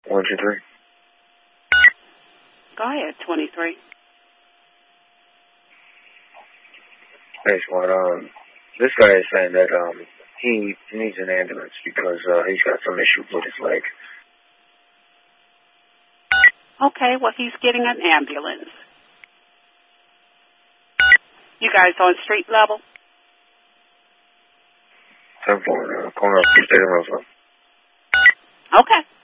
123. Go ahead, 23. Hey, Smart. This guy is saying that he needs an ambulance because he's got some issue with his leg. Okay, well, he's getting an ambulance. You guys on street level? 7-4, corner of State of Roseville. Okay.